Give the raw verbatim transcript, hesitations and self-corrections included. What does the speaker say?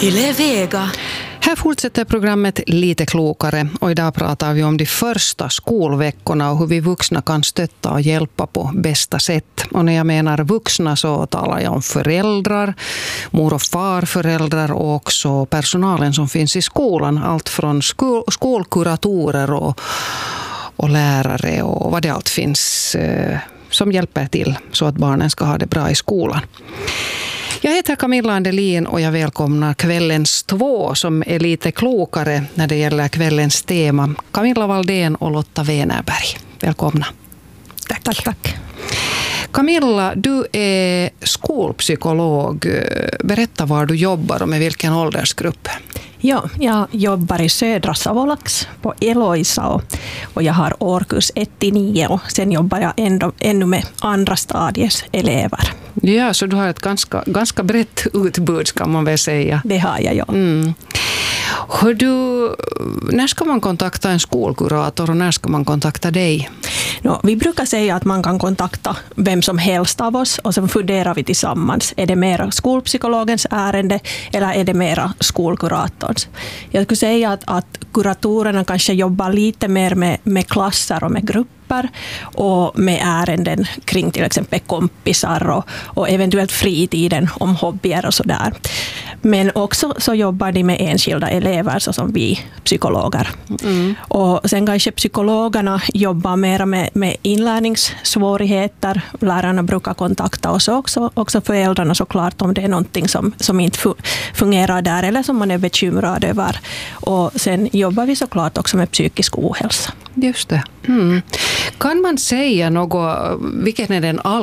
Yle Vega. Här fortsätter programmet Lite klokare och idag pratar vi om de första skolveckorna och hur vi vuxna kan stötta och hjälpa på bästa sätt. Och när jag menar vuxna så talar jag om föräldrar, mor- och farföräldrar och också personalen som finns i skolan. Allt från skol- skolkuratorer och, och lärare och vad det allt finns eh, som hjälper till så att barnen ska ha det bra i skolan. Jag heter Camilla Andelin och jag välkomnar kvällens två som är lite klokare när det gäller kvällens tema. Camilla Valdén och Lotta Wenerberg. Välkomna. Tack, tack, tack. Camilla, du är skolpsykolog. Berätta var du jobbar och med vilken åldersgrupp. Ja, jag jobbar i södra Savolax på Eloisa och, och jag har årkurs ett till nio och sen jobbar jag ändå, ännu med andra stadies elever. Ja, så du har ett ganska, ganska brett utbud kan man väl säga. Det har jag, ja. Mm. Hör du, när ska man kontakta en skolkurator och när ska man kontakta dig? No, vi brukar säga att man kan kontakta vem som helst av oss och sen funderar vi tillsammans. Är det mera skolpsykologens ärende eller är det mera skolkuratorns? Jag skulle säga att, att kuratorerna kanske jobbar lite mer med, med klasser och med grupper och med ärenden kring till exempel kompisar och, och eventuellt fritiden om hobbyer och sådär. Men också så jobbar de med enskilda elever så som vi psykologer. Mm. Och sen kanske psykologerna jobbar mer med, med inlärningssvårigheter. Lärarna brukar kontakta oss också, också föräldrarna såklart om det är någonting som, som inte fungerar där eller som man är bekymrad över. Och sen jobbar vi såklart också med psykisk ohälsa. Just det. Mm. Kan man säga något, vilken är den